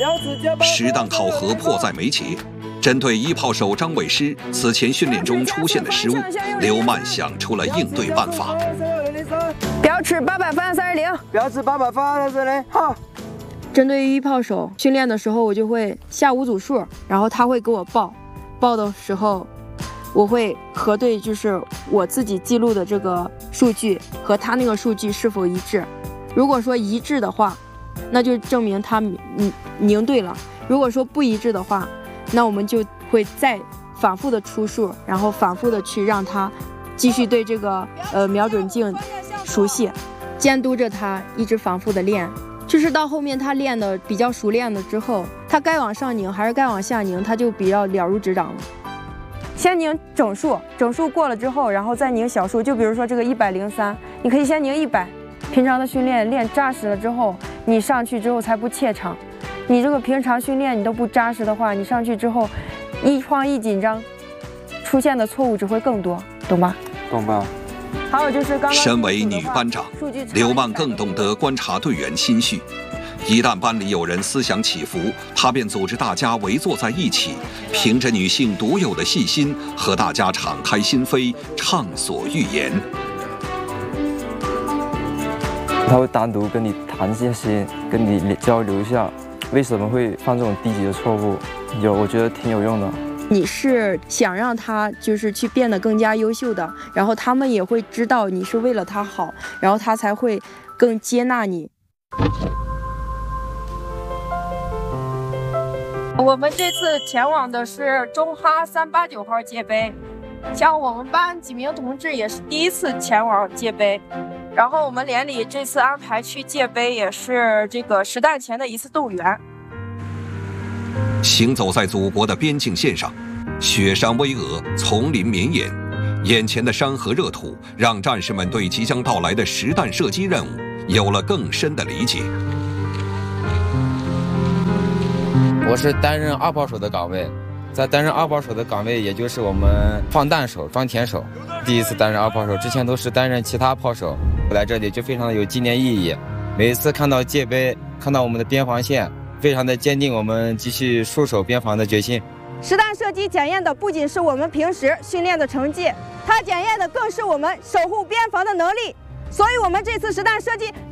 实弹考核迫在眉睫。针对一炮手张伟师此前训练中出现的失误，刘曼想出了应对办法。 标尺800方向310， 标尺800方向310，好。 针对于一炮手训练的时候，我就会下5组数，然后他会给我报的时候，我会核对，就是我自己记录的这个数据和他那个数据是否一致。如果说一致的话，那就证明他赢对了；如果说不一致的话，那我们就会再反复的出数，然后反复的去让他继续对这个瞄准镜熟悉，监督着他一直反复的练。就是到后面他练的比较熟练了之后，他该往上拧还是该往下拧，他就比较了如指掌了。先拧整数，整数过了之后，然后再拧小数。就比如说这个103，你可以先拧100。平常的训练扎实了之后，你上去之后才不怯场。你这个平常训练你都不扎实的话，你上去之后一慌一紧张，出现的错误只会更多，懂吧？ 懂吧。 还有就是刚刚身为女班长，刘曼更懂得观察队员心绪。一旦班里有人思想起伏，她便组织大家围坐在一起，凭着女性独有的细心，和大家敞开心扉，畅所欲言。 他会单独跟你谈这些，跟你交流一下，为什么会犯这种低级的错误？我觉得挺有用的。 你是想让他就是去变得更加优秀的，然后他们也会知道你是为了他好，然后他才会更接纳你。 我们这次前往的是中哈389号界碑，像我们班几名同志也是第一次前往界碑。然后我们连里这次安排去界碑，也是这个实弹前的一次动员。 行走在祖国的边境线上，雪山巍峨，丛林绵延，眼前的山河热土让战士们对即将到来的实弹射击任务有了更深的理解。 我是担任2炮手的岗位，在担任2炮手的岗位，也就是我们放弹手、装填手。第一次担任2炮手，之前都是担任其他炮手。来这里就非常的有纪念意义，每一次看到界碑，看到我们的边防线，非常的坚定我们继续戍守边防的决心。 实弹射击检验的不仅是我们平时训练的成绩，它检验的更是我们守护边防的能力。所以我们这次实弹射击